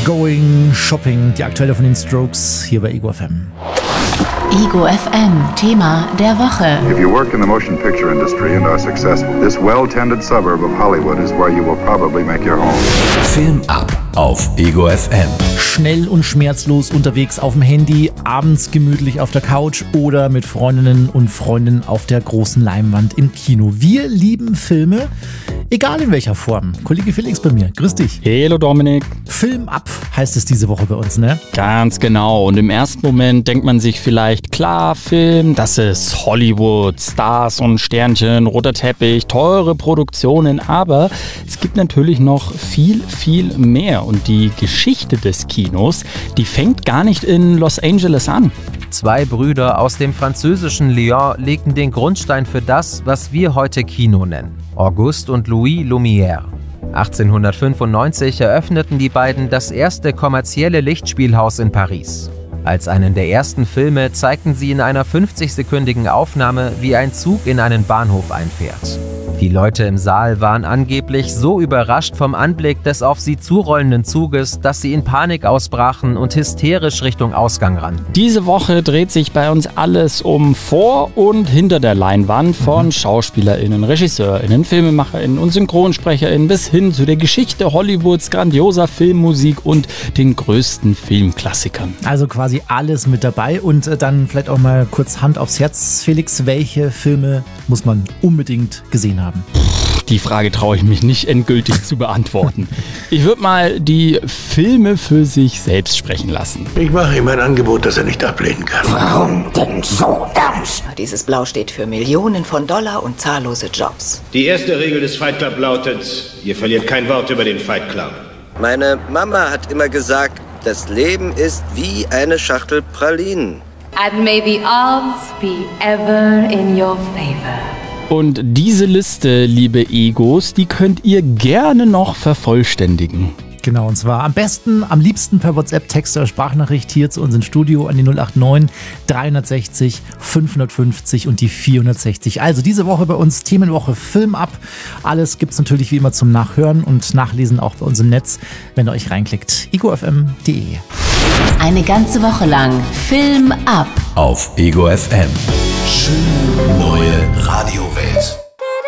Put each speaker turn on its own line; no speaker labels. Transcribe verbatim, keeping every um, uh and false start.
Going Shopping, die aktuelle von den Strokes, hier bei Ego F M.
Ego F M, Thema der Woche.
If you work in the motion picture industry and are successful, this well-tended suburb of Hollywood is where you will probably make your home.
Film ab auf Ego F M.
Schnell und schmerzlos unterwegs auf dem Handy, abends gemütlich auf der Couch oder mit Freundinnen und Freunden auf der großen Leinwand im Kino. Wir lieben Filme, egal in welcher Form. Kollege Felix bei mir, grüß dich.
Hallo Dominik.
Film ab heißt es diese Woche bei uns, ne?
Ganz genau. Und im ersten Moment denkt man sich vielleicht, klar, Film, das ist Hollywood, Stars und Sternchen, roter Teppich, teure Produktionen. Aber es gibt natürlich noch viel, viel mehr. Und die Geschichte des Kinos, die fängt gar nicht in Los Angeles an.
Zwei Brüder aus dem französischen Lyon legten den Grundstein für das, was wir heute Kino nennen. Auguste und Louis Lumière. achtzehnhundertfünfundneunzig eröffneten die beiden das erste kommerzielle Lichtspielhaus in Paris. Als einen der ersten Filme zeigten sie in einer fünfzig-sekündigen Aufnahme, wie ein Zug in einen Bahnhof einfährt. Die Leute im Saal waren angeblich so überrascht vom Anblick des auf sie zurollenden Zuges, dass sie in Panik ausbrachen und hysterisch Richtung Ausgang rannten.
Diese Woche dreht sich bei uns alles um vor und hinter der Leinwand, von SchauspielerInnen, RegisseurInnen, FilmemacherInnen und SynchronsprecherInnen bis hin zu der Geschichte Hollywoods, grandioser Filmmusik und den größten Filmklassikern.
Also quasi alles mit dabei und äh, dann vielleicht auch mal kurz Hand aufs Herz. Felix, welche Filme muss man unbedingt gesehen haben?
Die Frage traue ich mich nicht endgültig zu beantworten. Ich würde mal die Filme für sich selbst sprechen lassen.
Ich mache ihm ein Angebot, das er nicht ablehnen kann.
Warum denn so ernst? Dieses Blau steht für Millionen von Dollar und zahllose Jobs.
Die erste Regel des Fight Club lautet, ihr verliert kein Wort über den Fight Club.
Meine Mama hat immer gesagt, das Leben ist wie eine Schachtel Pralinen.
And may the odds be ever in your favor.
Und diese Liste, liebe Egos, die könnt ihr gerne noch vervollständigen.
Genau, und zwar am besten, am liebsten per WhatsApp, Text oder Sprachnachricht hier zu uns ins Studio an die null acht neun dreihundertsechzig fünfhundertfünfzig und die vierhundertsechzig. Also diese Woche bei uns Themenwoche Film ab. Alles gibt's natürlich wie immer zum Nachhören und Nachlesen auch bei uns im Netz, wenn ihr euch reinklickt. ego f m punkt d e.
Eine ganze Woche lang Film ab
Auf Ego F M. Schöne neue Radiowelt.